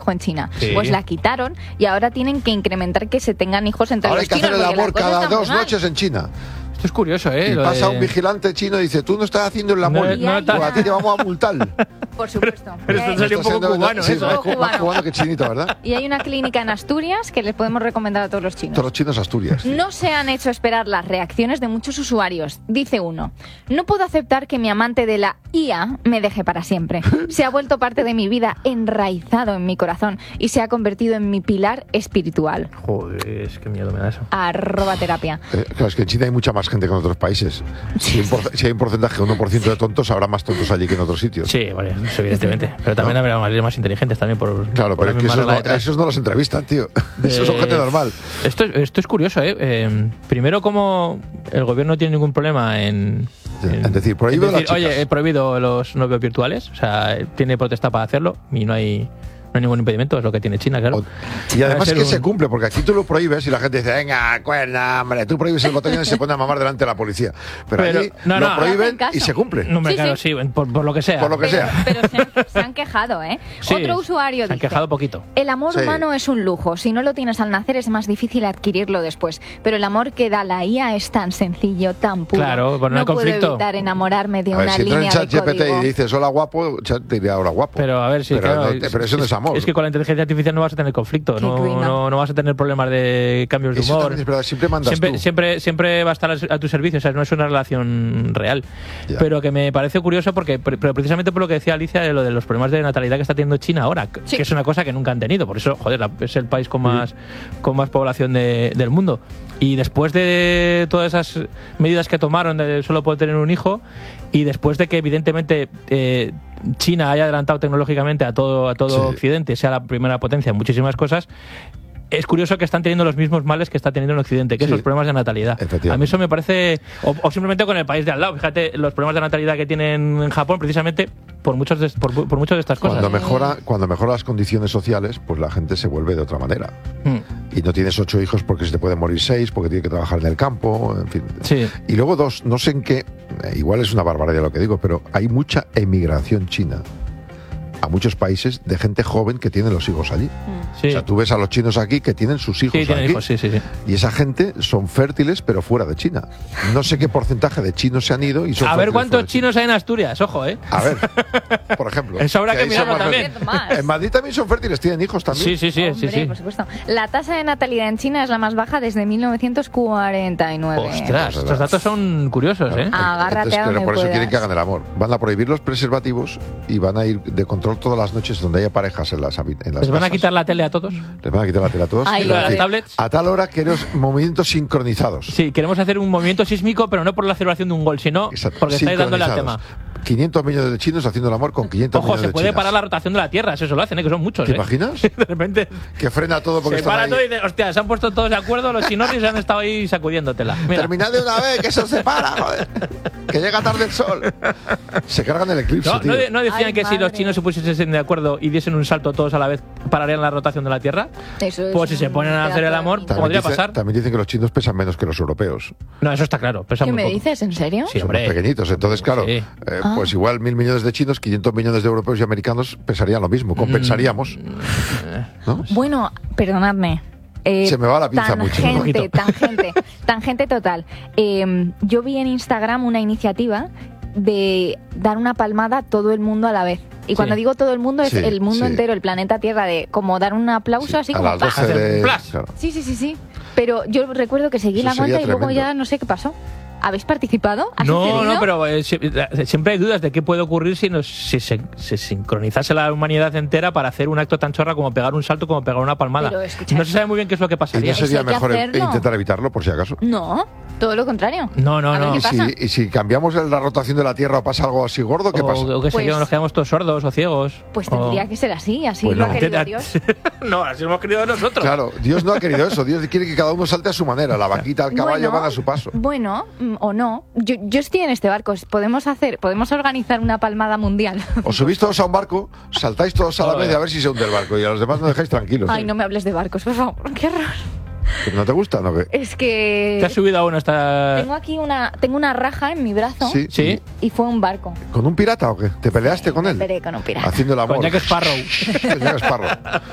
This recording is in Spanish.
hijo en China. Sí. Pues la quitaron y ahora tienen que incrementar que se tengan hijos entre Ahora los hay que chinos. hacer el porque la amor cosa cada está muy 2 mal. noches en China. Esto es curioso, ¿eh? Y Lo pasa de- un vigilante chino y dice, tú no estás haciendo el amor. No, O a ti te vamos a multar. Por supuesto. Pero esto salió un poco cubano, sí, eso. más, Cubano. más cubano que chinito, ¿verdad? Y hay una clínica en Asturias que les podemos recomendar a todos los chinos. Todos los chinos Asturias. No se han hecho esperar las reacciones de muchos usuarios. Dice uno, no puedo aceptar que mi amante de la IA me deje para siempre. Se ha vuelto parte de mi vida, enraizado en mi corazón y se ha convertido en mi pilar espiritual. Joder, es que miedo me da eso. @terapia. Claro, es que en China hay mucha más gente que en otros países. Si hay un porcentaje, 1% de tontos, habrá más tontos allí que en otros sitios. Sí, bueno, eso evidentemente. Pero también habrá más inteligentes también por... Claro, por pero la es que misma regla de tres. esos no los entrevistan, tío. Esos son gente normal. Esto es curioso, ¿eh? Primero, como el gobierno no tiene ningún problema en decir, prohíbe las chicas. oye, he prohibido los novios virtuales, o sea, tiene potestad para hacerlo y no hay ningún impedimento, es lo que tiene China, claro. Y además Va a ser que se cumple, porque aquí tú lo prohíbes y la gente dice, venga, cuerna, hombre, tú prohíbes el botellón y se pone a mamar delante de la policía. Pero allí lo prohíben y se cumple. No, hombre, claro, sí, por lo que sea. Por lo que sea. Pero se han quejado, ¿eh? Sí, Otro usuario se han dice, quejado poquito. el amor Sí. humano es un lujo. Si no lo tienes al nacer es más difícil adquirirlo después. Pero el amor que da la IA es tan sencillo, tan puro. Claro, pues no hay puedo conflicto. evitar enamorarme de A ver, una si entras en línea de ChatGPT código. y dices, hola guapo, chat te dirá hola guapo. Pero a ver, sí, pero, claro, pero eso no es amor. Es que con la inteligencia artificial no vas a tener conflicto, Qué no, crimen. no vas a tener problemas de cambios de Eso humor. también es verdad, siempre mandas tú. Siempre va a estar a tu servicio, o sea, no es una relación real. Ya. Pero que me parece curioso pero precisamente por lo que decía Alicia de lo de los problemas de natalidad que está teniendo China ahora, Sí. que es una cosa que nunca han tenido. Por eso, joder, es el país con más población del mundo. Y después de todas esas medidas que tomaron de solo poder tener un hijo, y después de que evidentemente China haya adelantado tecnológicamente a todo Sí. Occidente, sea la primera potencia en muchísimas cosas, es curioso que están teniendo los mismos males que está teniendo en Occidente, que Sí. es los problemas de natalidad. Efectivamente. A mí eso me parece... O simplemente con el país de al lado. Fíjate, los problemas de natalidad que tienen en Japón, precisamente por muchas de estas cosas. Cuando mejora las condiciones sociales, pues la gente se vuelve de otra manera. Mm. Y no tienes 8 hijos porque se te pueden morir 6, porque tiene que trabajar en el campo, en fin. Sí. Y luego 2, no sé en qué, igual es una barbaridad lo que digo, pero hay mucha emigración china a muchos países de gente joven que tiene los hijos allí. Sí. O sea, tú ves a los chinos aquí que tienen sus hijos Sí, tienen aquí. hijos, sí. Y esa gente son fértiles, pero fuera de China. No sé qué porcentaje de chinos se han ido y son A ver fértiles cuántos fuera de China. chinos hay en Asturias, ojo, ¿eh? A ver, por ejemplo. Eso habrá que ahí son mirarlo más también. fértiles. En Madrid también son fértiles, tienen hijos también. Sí. Hombre, por supuesto. La tasa de natalidad en China es la más baja desde 1949. Ostras, estos datos son curiosos, ¿eh? Agárrate Entonces, a donde por eso quieren puedas. que hagan el amor. Van a prohibir los preservativos y van a ir de control todas las noches donde haya parejas en las ¿Les van a casas. quitar la tele a todos? Les van a quitar la tela a todos. Ay, y van a las decir, tablets. a tal hora queremos movimientos sincronizados. Sí, queremos hacer un movimiento sísmico, pero no por la celebración de un gol, sino Exacto, porque estáis dándole al tema. sincronizados. 500 millones de chinos haciendo el amor con 500 Ojo, millones se de puede chinas. parar la rotación de la Tierra, eso lo hacen, que son muchos. ¿Te ¿eh? imaginas? De repente Que frena todo porque se están para ahí. todo y dice, hostia, se han puesto todos de acuerdo los chinos y se han estado ahí sacudiéndotela. Mira. Terminad de una vez, que eso se para, joder. Que llega tarde el sol. Se cargan el eclipse, No, tío. no decían Ay, que si los madre. chinos se pusiesen de acuerdo y diesen un salto todos a la vez, pararían la rotación de la Tierra. Eso es Pues si se ponen a hacer el amor, teatro. podría pasar. También dicen que los chinos pesan menos que los europeos. No, eso está claro. Pesa ¿Qué muy me poco. dices? ¿En serio? Sí, Son más hombre. pequeñitos. Entonces, claro, Sí. pues igual 1.000 millones de chinos, 500 millones de europeos y americanos pesarían lo mismo. Compensaríamos. ¿No? Bueno, perdonadme. Se me va la pinza mucho. Un poquito. Tangente total. Yo vi en Instagram una iniciativa de dar una palmada a todo el mundo a la vez. Y cuando Sí. digo todo el mundo es Sí, el mundo sí. entero, el planeta Tierra, de como dar un aplauso así a como las ¡pah! 12 de... Plas. claro. Sí. Pero yo recuerdo que seguí Eso la cuenta sería y luego tremendo. ya no sé qué pasó. ¿Habéis participado? ¿Ha sucedido? No, pero siempre hay dudas de qué puede ocurrir si se sincronizase la humanidad entera para hacer un acto tan chorra como pegar un salto, como pegar una palmada. Pero, escucha, no se sabe muy bien qué es lo que ¿Y pasaría. no sería Eso hay que mejor hacerlo. intentar evitarlo, por si acaso? No, todo lo contrario. No, A ver qué pasa. ¿Y si cambiamos la rotación de la Tierra o pasa algo así gordo, qué pasa? O que Pues- nos quedamos todos sordos o ciegos. Pues O- tendría que ser así, así Pues lo no. ha querido Dios. No, así lo hemos querido nosotros. Claro, Dios no ha querido eso. Dios quiere que cada uno salte a su manera. La vaquita, el caballo van a su paso. Bueno, o no. Yo estoy en este barco. Podemos organizar una palmada mundial. Os subís todos a un barco, saltáis todos a la Joder. vez y a ver si se hunde el barco. Y a los demás no dejáis tranquilos. Ay, no me hables de barcos, por favor. Qué horror. ¿No te gusta? ¿No? ¿Qué? Es que ¿Te has subido a uno hasta...? tengo aquí tengo una raja en mi brazo Sí. Sí. y fue un barco. ¿Con un pirata o qué? ¿Te peleaste con Me él? peleé con un pirata. Haciendo el amor. Con Jack Sparrow. Jack Sparrow.